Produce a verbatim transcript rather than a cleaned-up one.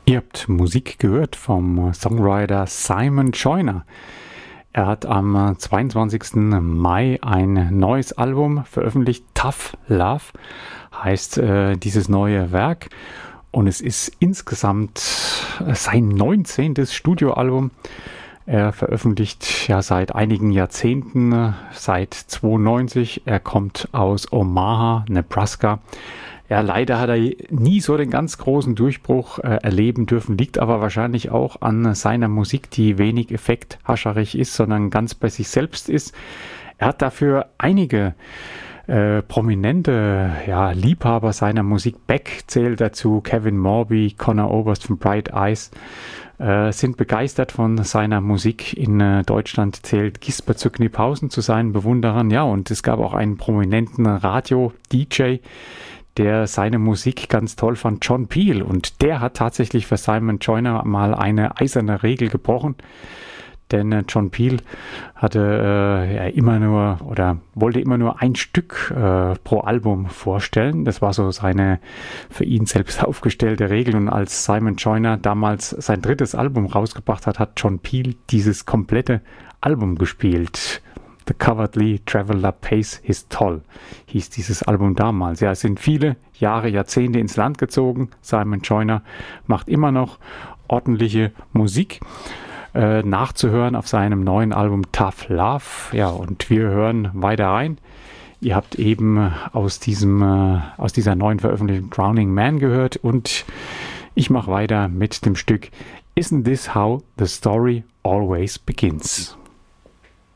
Ihr habt Musik gehört vom Songwriter Simon Joyner. Er hat am zweiundzwanzigsten Mai ein neues Album veröffentlicht. Tough Love heißt äh, dieses neue Werk. Und es ist insgesamt sein neunzehntes Studioalbum. Er veröffentlicht ja seit einigen Jahrzehnten, seit zweiundneunzig. Er kommt aus Omaha, Nebraska. Ja, leider hat er nie so den ganz großen Durchbruch äh, erleben dürfen, liegt aber wahrscheinlich auch an seiner Musik, die wenig effekthascherig ist, sondern ganz bei sich selbst ist. Er hat dafür einige äh, prominente ja, Liebhaber seiner Musik. Beck zählt dazu, Kevin Morby, Conor Oberst von Bright Eyes, äh, sind begeistert von seiner Musik. In äh, Deutschland zählt Gisbert zu Kniphausen zu seinen Bewunderern. Ja, und es gab auch einen prominenten Radio-D J, der seine Musik ganz toll fand, John Peel. Und der hat tatsächlich für Simon Joyner mal eine eiserne Regel gebrochen. Denn äh, John Peel hatte äh, ja immer nur oder wollte immer nur ein Stück äh, pro Album vorstellen. Das war so seine für ihn selbst aufgestellte Regel. Und als Simon Joyner damals sein drittes Album rausgebracht hat, hat John Peel dieses komplette Album gespielt. The Cowardly Traveler Pays His Toll hieß dieses Album damals. Ja, es sind viele Jahre, Jahrzehnte ins Land gezogen. Simon Joyner macht immer noch ordentliche Musik, äh, nachzuhören auf seinem neuen Album Tough Love. Ja, und wir hören weiter rein. Ihr habt eben aus diesem, äh, aus dieser neuen Veröffentlichung Drowning Man gehört und ich mache weiter mit dem Stück Isn't This How the Story Always Begins?